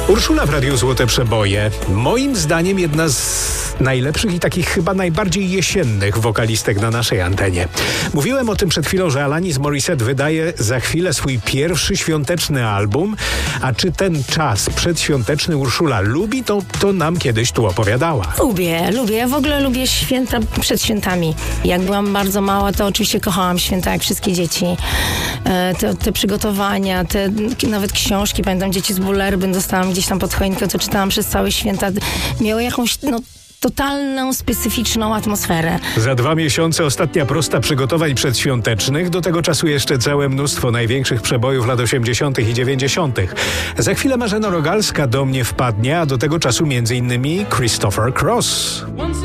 Urszula w Radiu Złote Przeboje. Moim zdaniem jedna z najlepszych i takich chyba najbardziej jesiennych wokalistek na naszej antenie. Mówiłem o tym przed chwilą, że Alanis Morissette wydaje za chwilę swój pierwszy świąteczny album, a czy ten czas przedświąteczny Urszula lubi, to nam kiedyś tu opowiadała. Lubię. Ja w ogóle lubię święta przed świętami. Jak byłam bardzo mała, to oczywiście kochałam święta jak wszystkie dzieci. Te przygotowania, te nawet książki, pamiętam, Dzieci z Bullerbyn dostałam gdzieś tam pod choinkę, to czytałam przez całe święta. Miały jakąś, totalną, specyficzną atmosferę. Za 2 miesiące ostatnia prosta przygotowań przedświątecznych, do tego czasu jeszcze całe mnóstwo największych przebojów lat 80. i 90. Za chwilę Marzena Rogalska do mnie wpadnie, a do tego czasu m.in. Christopher Cross.